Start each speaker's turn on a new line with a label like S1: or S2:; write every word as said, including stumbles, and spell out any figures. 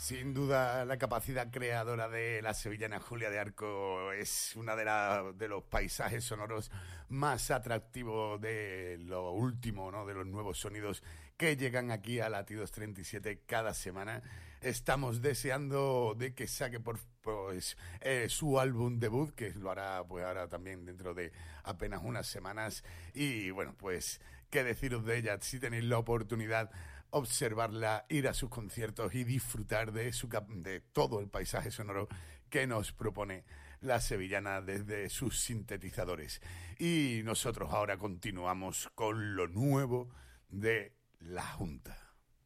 S1: Sin duda, la capacidad creadora de la sevillana Julia de Arco es una de, la, de los paisajes sonoros más atractivos de lo último, ¿no? De los nuevos sonidos que llegan aquí a Latidos treinta y siete cada semana. Estamos deseando de que saque por pues, eh, su álbum debut, que lo hará pues ahora también dentro de apenas unas semanas. Y bueno, pues qué deciros de ella si tenéis la oportunidad, observarla, ir a sus conciertos y disfrutar de, su, de todo el paisaje sonoro que nos propone la sevillana desde sus sintetizadores. Y nosotros ahora continuamos con lo nuevo de La Junta.